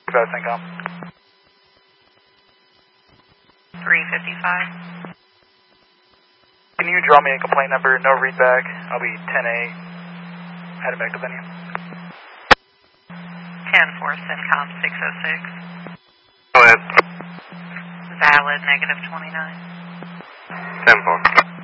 About CENTCOM. 355. Can you draw me a complaint number? No readback. I'll be 10A. Heading back to venue. 10-4, CENTCOM 606. Go ahead. Valid, -29. 10-4.